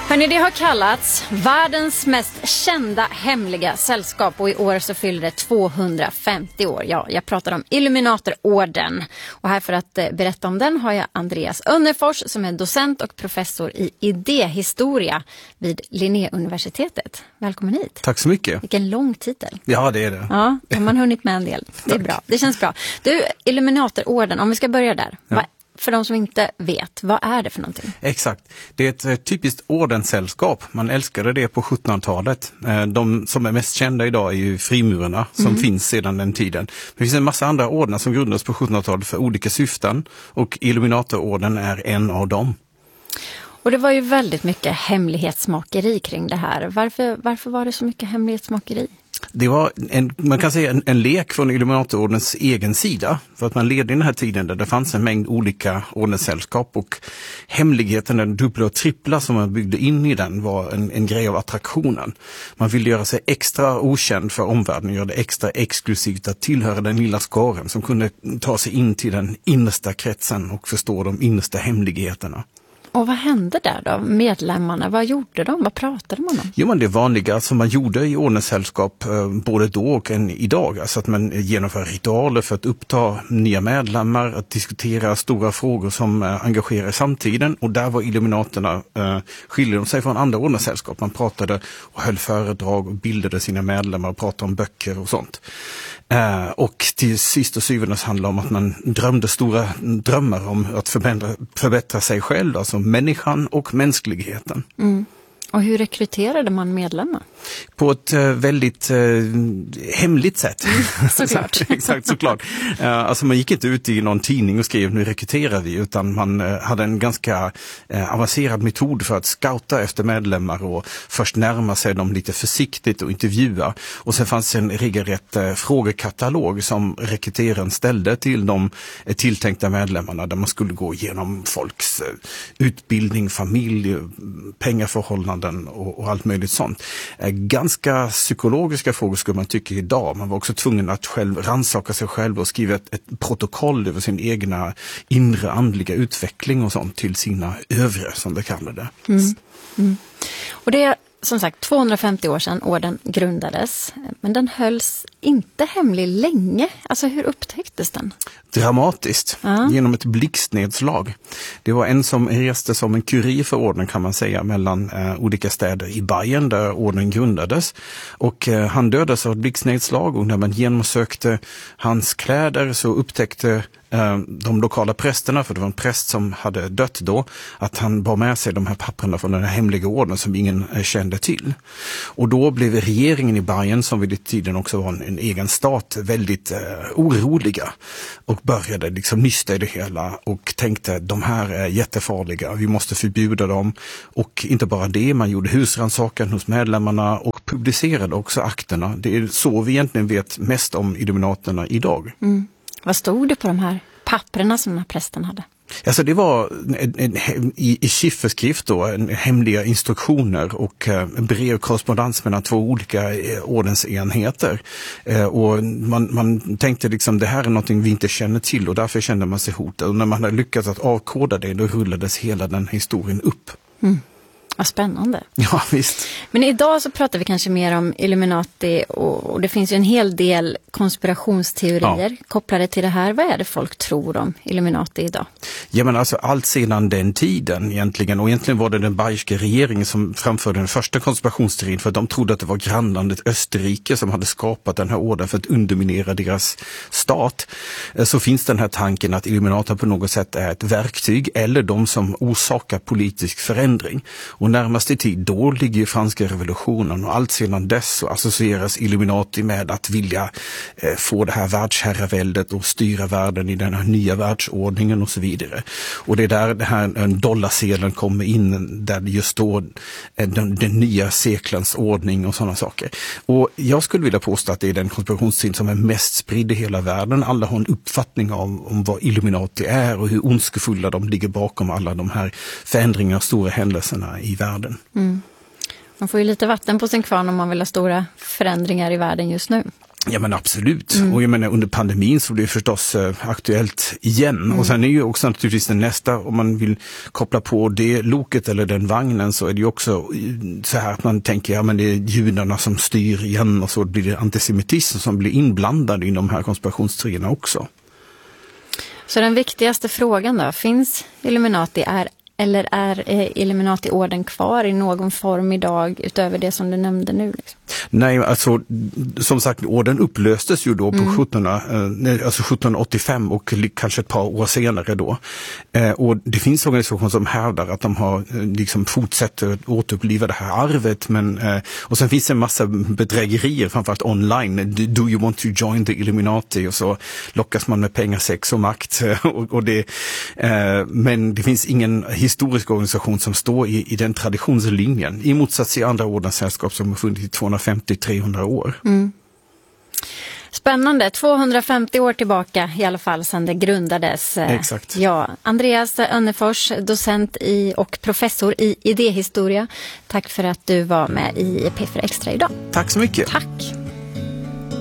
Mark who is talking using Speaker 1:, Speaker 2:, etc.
Speaker 1: Hörrni, det har kallats världens mest kända hemliga sällskap och i år så fyller det 250 år. Ja, jag pratar om Illuminatororden. Och här för att berätta om den har jag Andreas Önnerfors som är docent och professor i idéhistoria vid Linnéuniversitetet. Välkommen hit.
Speaker 2: Tack så mycket.
Speaker 1: Vilken lång titel.
Speaker 2: Ja, det är det.
Speaker 1: Ja, har man hunnit med en del. Det är bra. Det känns bra. Du, Illuminatororden, om vi ska börja där.
Speaker 2: Ja.
Speaker 1: För de som inte vet, vad är det för någonting?
Speaker 2: Exakt. Det är ett typiskt ordenssällskap. Man älskade det på 1700-talet. De som är mest kända idag är ju frimurarna som finns sedan den tiden. Det finns en massa andra ordnar som grundades på 1700-talet för olika syften och Illuminatororden är en av dem. Och
Speaker 1: det var ju väldigt mycket hemlighetsmakeri kring det här. Varför var det så mycket hemlighetsmakeri?
Speaker 2: Det var man kan säga en lek från Illuminatorordens egen sida. För att man levde i den här tiden där det fanns en mängd olika ordenssällskap och hemligheten, den dubbla och trippla som man byggde in i den var en grej av attraktionen. Man ville göra sig extra okänd för omvärlden, göra det extra exklusivt att tillhöra den lilla skaren som kunde ta sig in till den innersta kretsen och förstå de innersta hemligheterna.
Speaker 1: Och vad hände där då? Medlemmarna, vad gjorde de? Vad pratade man om?
Speaker 2: Jo, men det vanliga som man gjorde i ordenssällskap både då och än idag. Alltså att man genomför ritualer för att uppta nya medlemmar, att diskutera stora frågor som engagerar samtiden. Och där var Illuminaterna, skiljer de sig från andra ordenssällskap. Man pratade och höll föredrag och bildade sina medlemmar och pratade om böcker och sånt. Och till sist och syvende handlar om att man drömde stora drömmar om att förbättra sig själv, alltså människan och mänskligheten.
Speaker 1: Mm. Och hur rekryterade man medlemmar?
Speaker 2: På ett väldigt hemligt sätt.
Speaker 1: Såklart.
Speaker 2: Exakt, såklart. Alltså man gick inte ut i någon tidning och skrev nu rekryterar vi, utan man hade en ganska avancerad metod för att scouta efter medlemmar och först närma sig dem lite försiktigt och intervjua. Och sen fanns en regelrätt frågekatalog som rekryteraren ställde till de tilltänkta medlemmarna där man skulle gå igenom folks utbildning, familj, pengaförhållanden och allt möjligt sånt. Ganska psykologiska frågor skulle man tycka idag. Man var också tvungen att själv rannsaka sig själv och skriva ett protokoll över sin egna inre andliga utveckling och sånt till sina övre, som det kallade.
Speaker 1: Och det är som sagt 250 år sedan orden grundades, men den hölls inte hemlig länge. Alltså hur upptäcktes den?
Speaker 2: Dramatiskt, genom ett blixtnedslag. Det var en som reste som en kurir för orden kan man säga mellan olika städer i Bayern där orden grundades. Och han dödades av ett blixtnedslag och när man genomsökte hans kläder så upptäckte de lokala prästerna, för det var en präst som hade dött då, att han bar med sig de här papperna från den här hemliga orden som ingen kände till. Och då blev regeringen i Bayern, som vid den tiden också var en egen stat, väldigt oroliga och började liksom nysta i det hela och tänkte de här är jättefarliga, vi måste förbjuda dem. Och inte bara det, man gjorde husrannsakan hos medlemmarna och publicerade också akterna. Det är så vi egentligen vet mest om Illuminaterna idag.
Speaker 1: Vad stod det på de här papperna som den här prästen hade?
Speaker 2: Alltså det var i skifferskrift då, hemliga instruktioner och brevkorrespondens mellan två olika ordensenheter. Och man tänkte liksom det här är någonting vi inte känner till och därför kände man sig hotad. Och när man hade lyckats att avkoda det, då rullades hela den historien upp.
Speaker 1: Vad spännande.
Speaker 2: Ja, visst.
Speaker 1: Men idag så pratar vi kanske mer om Illuminati och det finns ju en hel del konspirationsteorier kopplade till det här. Vad är det folk tror om Illuminati idag?
Speaker 2: Ja, men alltså allt sedan den tiden egentligen, och egentligen var det den bayerska regeringen som framförde den första konspirationsteorin för att de trodde att det var grannlandet Österrike som hade skapat den här orden för att underminera deras stat. Så finns den här tanken att Illuminati på något sätt är ett verktyg eller de som orsakar politisk förändring. Och närmast i tid då ligger ju franska revolutionen och allt sedan dess så associeras Illuminati med att vilja få det här världsherraväldet och styra världen i den här nya världsordningen och så vidare. Och det är där den här dollarsedeln kommer in där det just står den nya seklens ordning och sådana saker. Och jag skulle vilja påstå att det är den konspirationsteorin som är mest spridd i hela världen. Alla har en uppfattning om vad Illuminati är och hur ondskefulla de ligger bakom alla de här förändringarna och stora händelserna i världen.
Speaker 1: Man får ju lite vatten på sin kvarn om man vill ha stora förändringar i världen just nu.
Speaker 2: Ja men absolut. Och jag menar under pandemin så blir det förstås aktuellt igen. Och sen är ju också naturligtvis den nästa, om man vill koppla på det loket eller den vagnen, så är det ju också så här att man tänker, ja men det är judarna som styr igen, och så blir det antisemitism som blir inblandad i de här konspirationsteorierna också.
Speaker 1: Så den viktigaste frågan då, finns Illuminati eller är Illuminati-orden kvar i någon form idag utöver det som du nämnde nu? Liksom?
Speaker 2: Nej, alltså som sagt, orden upplöstes ju då på 1785 och kanske ett par år senare då. Och det finns organisationer som hävdar att de har liksom fortsätter återuppliva det här arvet, men och sen finns det en massa bedrägerier, framförallt online. Do you want to join the Illuminati? Och så lockas man med pengar, sex och makt. och det, men det finns ingen historisk organisation som står i den traditionslinjen, i motsats till andra ordenssällskap som har funnits i 250-300 år.
Speaker 1: Spännande, 250 år tillbaka i alla fall sedan det grundades.
Speaker 2: Exakt.
Speaker 1: Ja, Andreas Önnefors, docent och professor i idéhistoria. Tack för att du var med i P4 Extra idag.
Speaker 2: Tack så mycket.
Speaker 1: Tack.